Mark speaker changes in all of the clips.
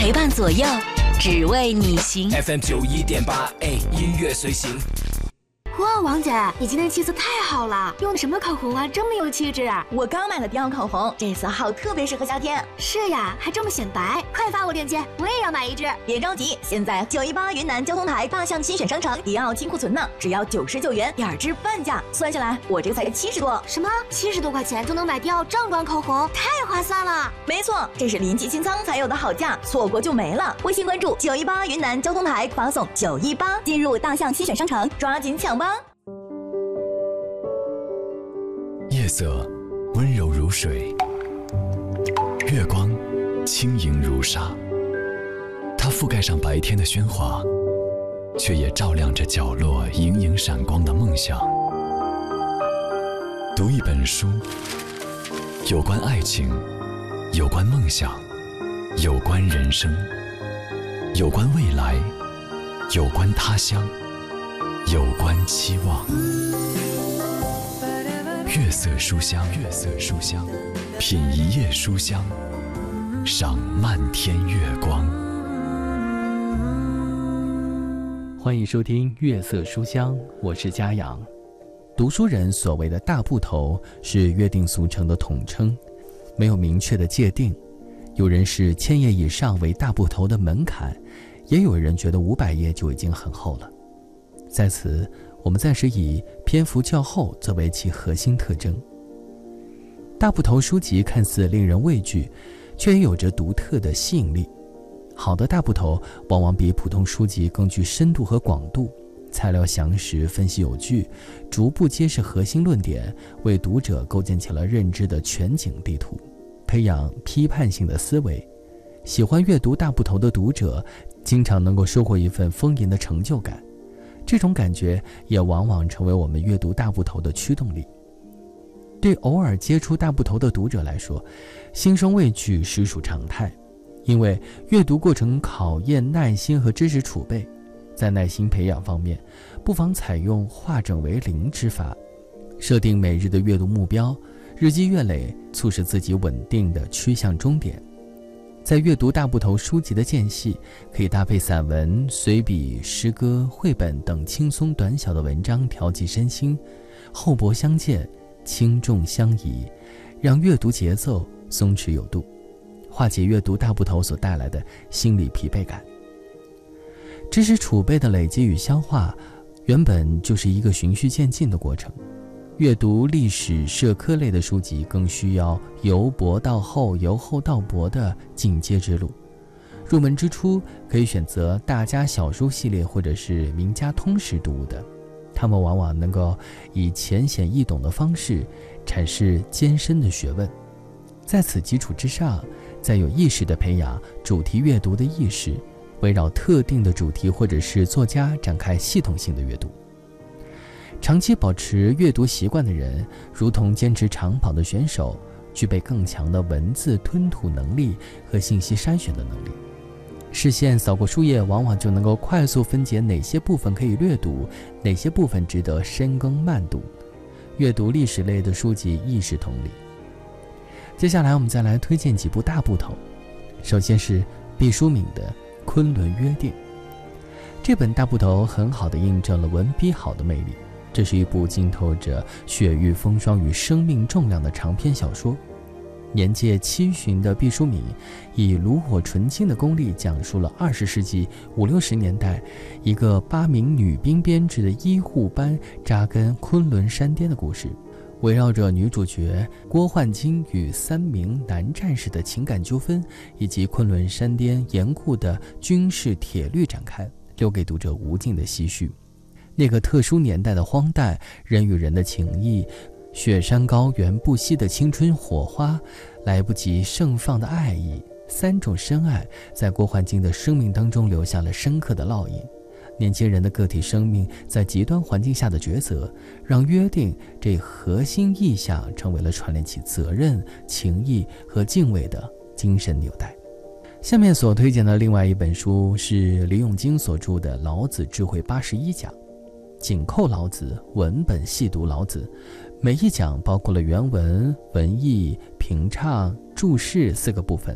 Speaker 1: 陪伴左右，只为你行。
Speaker 2: FM91.8，音乐随行。
Speaker 3: 哇，王姐，你今天气色太好了，用的什么口红啊，这么有气质啊！
Speaker 4: 我刚买了迪奥口红，这色号特别适合夏天。
Speaker 3: 是呀，还这么显白，快发我链接，我也要买一支。
Speaker 4: 别着急，现在918云南交通台大象新选商城迪奥金库存呢，只要99元，2支半价，算下来我这个才70多。
Speaker 3: 什么？70多块钱就能买迪奥正装口红，太划算了！
Speaker 4: 没错，这是临期清仓才有的好价，错过就没了。微信关注918云南交通台，发送918进入大象新选商城，抓紧抢吧！
Speaker 5: 夜色温柔如水，月光轻盈如纱，它覆盖上白天的喧哗，却也照亮着角落隐隐闪光的梦想。读一本书，有关爱情，有关梦想，有关人生，有关未来，有关他乡，有关期望。月色书香，月色书香，品一夜书香，赏漫天月光。
Speaker 6: 欢迎收听月色书香，我是嘉阳。读书人所谓的大部头是约定俗成的统称，没有明确的界定。有人是1000页以上为大部头的门槛，也有人觉得500页就已经很厚了。在此我们暂时以篇幅较厚作为其核心特征。大部头书籍看似令人畏惧，却也有着独特的吸引力。好的大部头往往比普通书籍更具深度和广度，材料详实，分析有据，逐步揭示核心论点，为读者构建起了认知的全景地图，培养批判性的思维。喜欢阅读大部头的读者，经常能够收获一份丰盈的成就感。这种感觉也往往成为我们阅读大部头的驱动力。对偶尔接触大部头的读者来说，心生畏惧实属常态，因为阅读过程考验耐心和知识储备。在耐心培养方面，不妨采用化整为零之法，设定每日的阅读目标，日积月累，促使自己稳定地趋向终点。在阅读大部头书籍的间隙，可以搭配散文、随笔、诗歌、绘本等轻松短小的文章调剂身心，厚薄相间，轻重相宜，让阅读节奏松弛有度，化解阅读大部头所带来的心理疲惫感。知识储备的累积与消化，原本就是一个循序渐进的过程。阅读历史、社科类的书籍更需要由薄到厚、由厚到薄的进阶之路。入门之初，可以选择大家小书系列或者是名家通识读物的，他们往往能够以浅显易懂的方式阐释艰深的学问。在此基础之上，再有意识地培养主题阅读的意识，围绕特定的主题或者是作家展开系统性的阅读。长期保持阅读习惯的人，如同坚持长跑的选手，具备更强的文字吞吐能力和信息筛选的能力。视线扫过书页，往往就能够快速分解哪些部分可以略读，哪些部分值得深耕慢读。阅读历史类的书籍亦是同理。接下来我们再来推荐几部大部头。首先是毕淑敏的《昆仑约定》，这本大部头很好地印证了文笔好的魅力。这是一部浸透着雪域风霜与生命重量的长篇小说。年届70的毕淑敏以炉火纯青的功力，讲述了20世纪50、60年代一个8名女兵编制的医护班扎根昆仑山巅的故事，围绕着女主角郭焕晶与3名男战士的情感纠纷，以及昆仑山巅严酷的军事铁律展开，留给读者无尽的唏嘘。那个特殊年代的荒诞，人与人的情谊，雪山高原不息的青春火花，来不及盛放的爱意，3种深爱在郭焕晶的生命当中留下了深刻的烙印。年轻人的个体生命在极端环境下的抉择，让约定这核心意象成为了串联起责任、情谊和敬畏的精神纽带。下面所推荐的另外一本书是李永金所著的《老子智慧81讲》，紧扣老子，文本细读老子。每一讲包括了原文、文义、评唱、注释4个部分，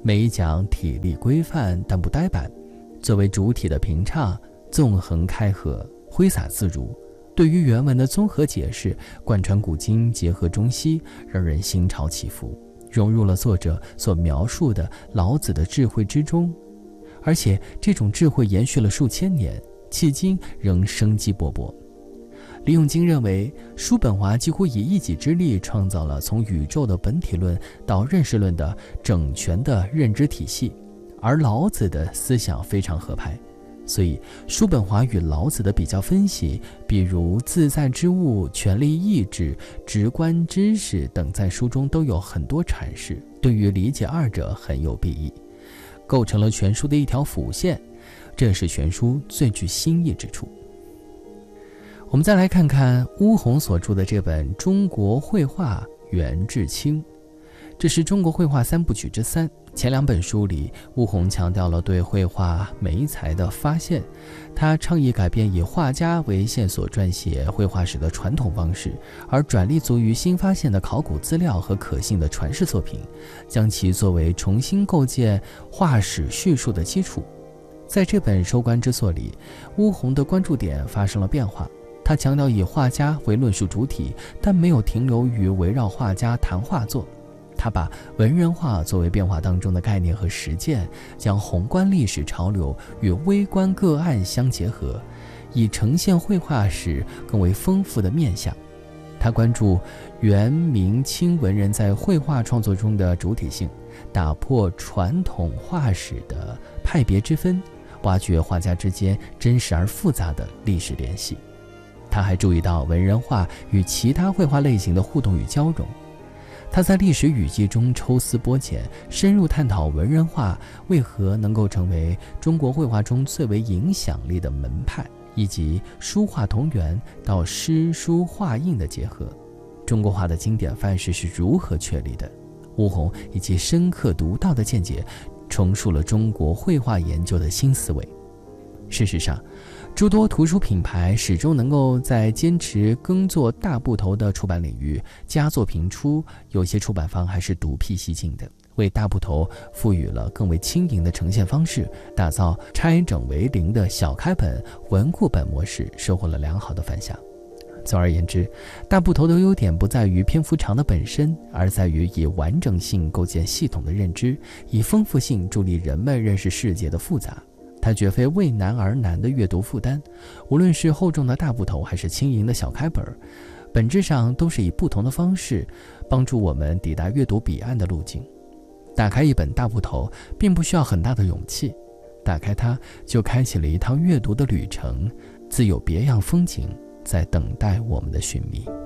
Speaker 6: 每讲体力规范但不呆板，作为主体的平畅纵横开合，挥洒自如，对于原文的综合解释，贯穿古今，结合中西，让人心潮起伏，融入了作者所描述的老子的智慧之中。而且这种智慧延续了数千年，迄今仍生机勃勃。李永金认为，叔本华几乎以一己之力创造了从宇宙的本体论到认识论的整全的认知体系，而老子的思想非常合拍，所以叔本华与老子的比较分析，比如自在之物、权力意志、直观知识等，在书中都有很多阐释，对于理解二者很有裨益，构成了全书的一条辅线，这是全书最具新意之处。我们再来看看巫洪所著的这本《中国绘画源至清》，这是中国绘画三部曲之三。前两本书里，巫洪强调了对绘画媒材的发现，他倡议改变以画家为线索撰写绘画史的传统方式，而转立足于新发现的考古资料和可信的传世作品，将其作为重新构建画史叙述的基础。在这本收官之作里，巫洪的关注点发生了变化，他强调以画家为论述主体，但没有停留于围绕画家谈画作。他把文人画作为变化当中的概念和实践，将宏观历史潮流与微观个案相结合，以呈现绘画史更为丰富的面向。他关注元、明、清文人在绘画创作中的主体性，打破传统画史的派别之分，挖掘画家之间真实而复杂的历史联系。他还注意到文人画与其他绘画类型的互动与交融。他在历史语记中抽丝剥茧，深入探讨文人画为何能够成为中国绘画中最为影响力的门派，以及书画同源到诗书画印的结合。中国画的经典范式是如何确立的？巫洪以其深刻独到的见解，重塑了中国绘画研究的新思维。事实上，诸多图书品牌始终能够在坚持耕作大部头的出版领域佳作频出，有些出版方还是独辟蹊径的，为大部头赋予了更为轻盈的呈现方式，打造拆整为零的小开本、文库本模式，收获了良好的反响。总而言之，大部头的优点不在于篇幅长的本身，而在于以完整性构建系统的认知，以丰富性助力人们认识世界的复杂。它绝非为难而难的阅读负担，无论是厚重的大部头还是轻盈的小开本，本质上都是以不同的方式帮助我们抵达阅读彼岸的路径。打开一本大部头并不需要很大的勇气，打开它就开启了一趟阅读的旅程，自有别样风景在等待我们的寻觅。